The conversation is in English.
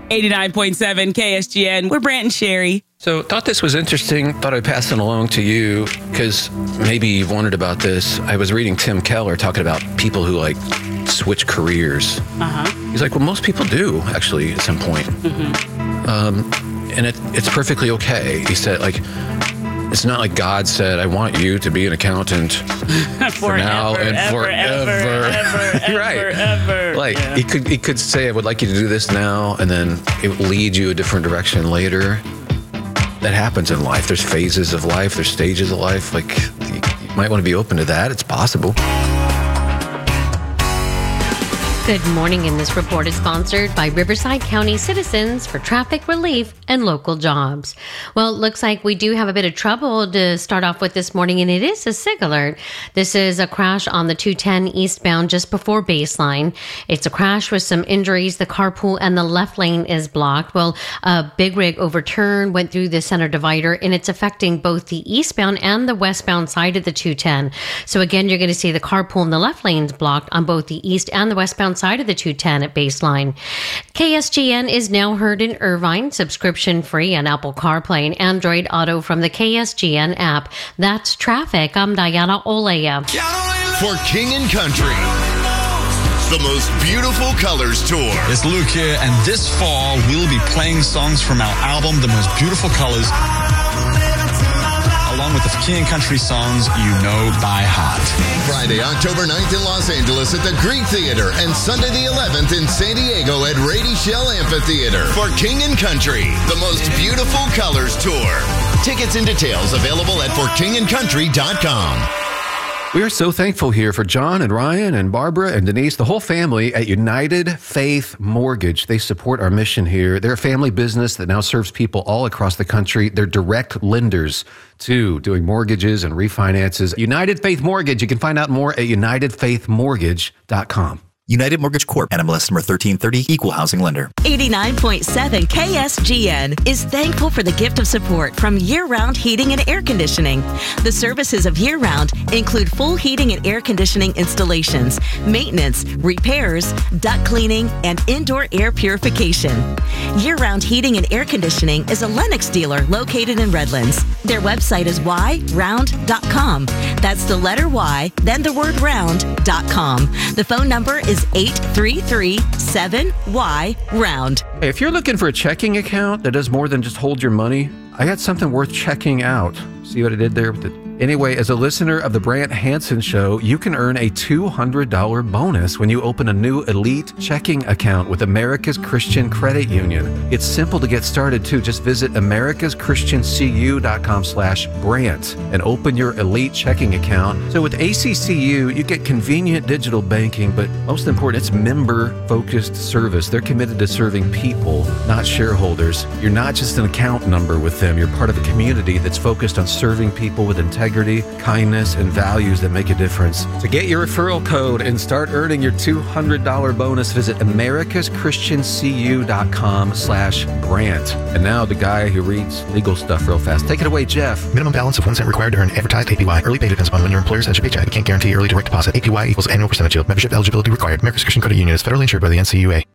89.7 KSGN. We're Brant and Sherry. So thought this was interesting. Thought I'd pass it along to you because maybe you've wondered about this. I was reading Tim Keller talking about people who like switch careers. He's like, well, most people do actually at some point. And it's perfectly okay. He said, like, it's not like God said, I want you to be an accountant for now and forever. You're right. Like, he could say, I would like you to do this now, and then it will lead you a different direction later. That happens in life. There's phases of life. There's stages of life. Like, you might want to be open to that. It's possible. Good morning, and this report is sponsored by Riverside County Citizens for Traffic Relief and Local Jobs. Well, it looks like we do have a bit of trouble to start off with this morning, and it is a SIG alert. This is a crash on the 210 eastbound just before Baseline. It's a crash with some injuries. The carpool and the left lane is blocked. Well, a big rig overturned, went through the center divider, and it's affecting both the eastbound and the westbound side of the 210. So again, you're going to see the carpool and the left lanes blocked on both the east and the westbound side of the 210 at Baseline. KSGN is now heard in Irvine, subscription free on Apple CarPlay and Android Auto from the KSGN app. That's traffic. I'm Diana Olea. For King and Country, the most beautiful colors tour. It's Luke here, and this fall we'll be playing songs from our album, The Most Beautiful Colors, along with the King and Country songs you know by heart. Friday, October 9th in Los Angeles at the Greek Theater and Sunday the 11th in San Diego at Rady Shell Amphitheater for King and Country, the most beautiful colors tour. Tickets and details available at forkingandcountry.com. We are so thankful here for John and Ryan and Barbara and Denise, the whole family at United Faith Mortgage. They support our mission here. They're a family business that now serves people all across the country. They're direct lenders too, doing mortgages and refinances. United Faith Mortgage. You can find out more at unitedfaithmortgage.com. United Mortgage Corp. NMLS number 1330, Equal Housing Lender. 89.7 KSGN is thankful for the gift of support from Year Round Heating and Air Conditioning. The services of Year Round include full heating and air conditioning installations, maintenance, repairs, duct cleaning, and indoor air purification. Year Round Heating and Air Conditioning is a Lennox dealer located in Redlands. Their website is yround.com. That's the letter Y, then the word round.com. The phone number is 833-7Y-ROUND. Hey, if you're looking for a checking account that does more than just hold your money, I got something worth checking out. See what I did there? Anyway, as a listener of the Brant Hansen Show, you can earn a $200 bonus when you open a new Elite checking account with America's Christian Credit Union. It's simple to get started, too. Just visit americaschristiancu.com/Brant and open your Elite checking account. So with ACCU, you get convenient digital banking, but most important, it's member-focused service. They're committed to serving people, not shareholders. You're not just an account number with them. You're part of a community that's focused on serving people with integrity, kindness, and values that make a difference. To get your referral code and start earning your $200 bonus, visit americaschristiancu.com/Brant. And now the guy who reads legal stuff real fast. Take it away, Jeff. Minimum balance of 1 cent required to earn advertised APY. Early pay depends upon when your employer sends your paycheck. Can't guarantee early direct deposit. APY equals annual percentage yield. Membership eligibility required. America's Christian Credit Union is federally insured by the NCUA.